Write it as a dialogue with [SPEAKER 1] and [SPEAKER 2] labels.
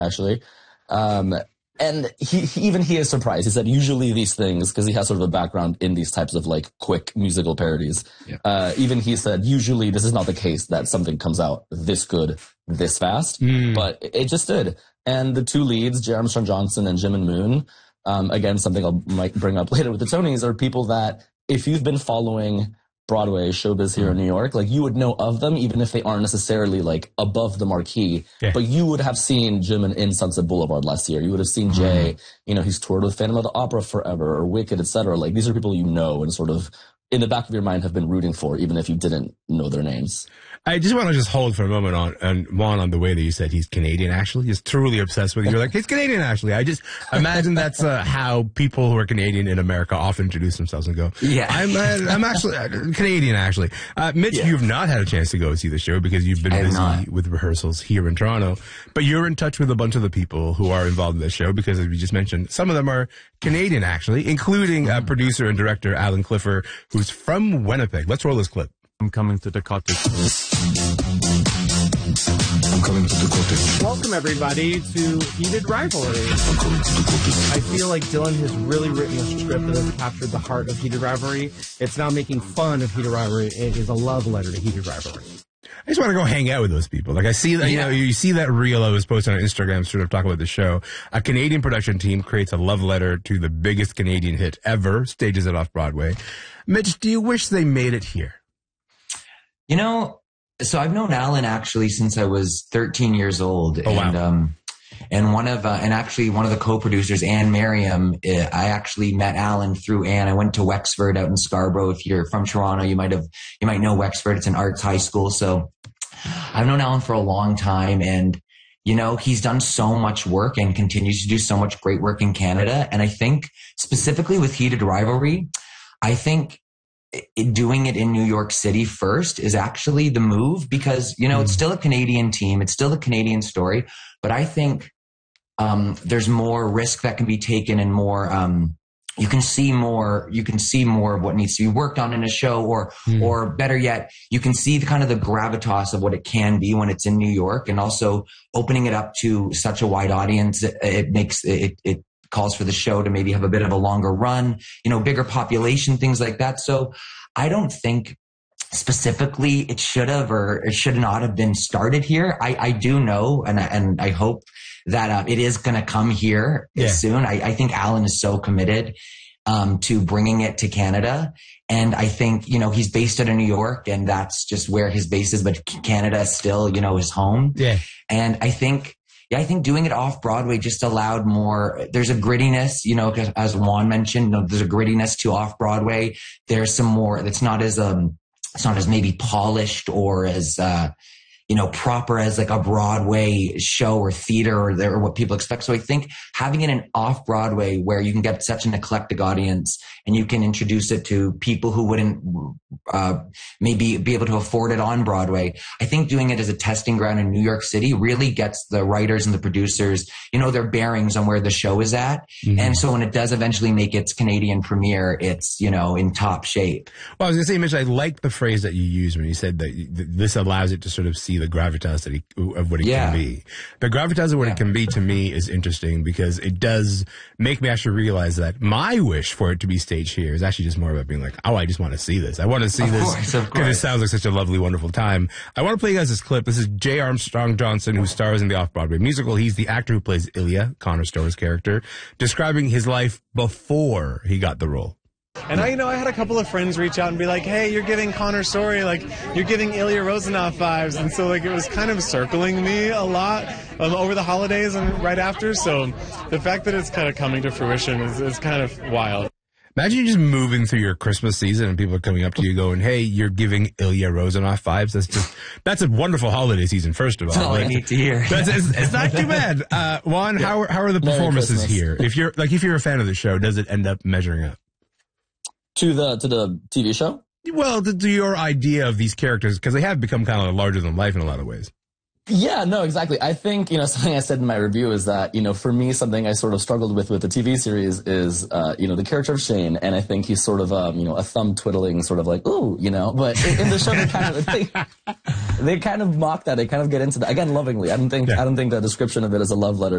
[SPEAKER 1] actually. And he is surprised. He said usually these things, because he has sort of a background in these types of like quick musical parodies. Yeah. Even he said usually this is not the case that something comes out this good this fast, but it just did. And the two leads, J. Armstrong Johnson and Jim and Moon, again, something I might bring up later with the Tonys, are people that if you've been following Broadway showbiz here in New York, like you would know of them even if they aren't necessarily like above the marquee. Yeah. But you would have seen Jim in Sunset Boulevard last year. You would have seen Jay. You know, he's toured with Phantom of the Opera forever or Wicked, etc. Like these are people you know and sort of in the back of your mind have been rooting for, even if you didn't know their names.
[SPEAKER 2] I just want to just hold for a moment on the way that you said he's Canadian, actually. He's truly obsessed with you. You're like, he's Canadian, actually. I just imagine that's how people who are Canadian in America often introduce themselves and go, yeah, I'm actually Canadian, actually. Mitch, you've not had a chance to go see the show because you've been busy with rehearsals here in Toronto. But you're in touch with a bunch of the people who are involved in the show because, as we just mentioned, some of them are Canadian, actually, including producer and director Alan Clifford, who's from Winnipeg. Let's roll this clip.
[SPEAKER 3] I'm coming to the cottage.
[SPEAKER 4] I'm coming to the cottage.
[SPEAKER 5] Welcome, everybody, to Heated Rivalry.
[SPEAKER 4] I'm coming to the cottage.
[SPEAKER 5] I feel like Dylan has really written a script that has captured the heart of Heated Rivalry. It's not making fun of Heated Rivalry. It is a love letter to Heated Rivalry.
[SPEAKER 2] I just want to go hang out with those people. Like I see that, you see that reel I was posting on Instagram sort of talking about the show. A Canadian production team creates a love letter to the biggest Canadian hit ever, stages it off Broadway. Mitch, do you wish they made it here?
[SPEAKER 6] You know, so I've known Alan actually since I was 13 years old.
[SPEAKER 2] Oh, wow.
[SPEAKER 6] And one of the co-producers, Anne Merriam, I actually met Alan through Anne. I went to Wexford out in Scarborough. If you're from Toronto, you might know Wexford. It's an arts high school. So I've known Alan for a long time, and you know, he's done so much work and continues to do so much great work in Canada. And I think specifically with Heated Rivalry, I think doing it in New York City first is actually the move because, you know, it's still a Canadian team. It's still a Canadian story. But I think there's more risk that can be taken and more you can see more of what needs to be worked on in a show or better yet, you can see the kind of the gravitas of what it can be when it's in New York, and also opening it up to such a wide audience. It calls for the show to maybe have a bit of a longer run, you know, bigger population, things like that. So I don't think specifically it should have or it should not have been started here. I do know, and I hope that it is going to come here soon. I think Alan is so committed to bringing it to Canada. And I think, you know, he's based out of New York, and that's just where his base is, but Canada is still, you know, his home. Yeah. And I think doing it off Broadway just allowed more. There's a grittiness, you know, as Juan mentioned, you know, there's a grittiness to off Broadway. There's some more. It's not as maybe polished or as you know, proper as like a Broadway show or theater or what people expect. So I think having it in off Broadway where you can get such an eclectic audience and you can introduce it to people who wouldn't maybe be able to afford it on Broadway. I think doing it as a testing ground in New York City really gets the writers and the producers, you know, their bearings on where the show is at. Mm-hmm. And so when it does eventually make its Canadian premiere, it's, you know, in top shape.
[SPEAKER 2] Well, I was going to say, Mitch, I like the phrase that you used when you said that this allows it to sort of see the gravitas of what it can be. The gravitas of what it can be, to me, is interesting because it does make me actually realize that my wish for it to be staged here is actually just more about being like, oh, I just want to see this. I want to see this because it sounds like such a lovely, wonderful time. I want to play you guys this clip. This is J. Armstrong Johnson, who stars in the off-Broadway musical. He's the actor who plays Ilya, Connor Store's character, describing his life before he got the role.
[SPEAKER 5] And I had a couple of friends reach out and be like, hey, you're giving Connor Story, like, you're giving Ilya Rozanov vibes. And so, like, it was kind of circling me a lot over the holidays and right after. So the fact that it's kind of coming to fruition is kind of wild.
[SPEAKER 2] Imagine you just moving through your Christmas season and people are coming up to you going, hey, you're giving Ilya Rozanov vibes. That's a wonderful holiday season, first of all.
[SPEAKER 6] That's all I need to hear.
[SPEAKER 2] It's not too bad. Juan, how are the performances here? If you're a fan of the show, does it end up measuring up?
[SPEAKER 1] To the TV show?
[SPEAKER 2] Well, to your idea of these characters, because they have become kind of larger than life in a lot of ways.
[SPEAKER 1] Yeah, no, exactly. I think, you know, something I said in my review is that, you know, for me, something I sort of struggled with the TV series is, you know, the character of Shane. And I think he's sort of, you know, a thumb twiddling sort of like, ooh, you know, but in the show, they kind of mock that. They kind of get into that, again, lovingly. I don't think the description of it is a love letter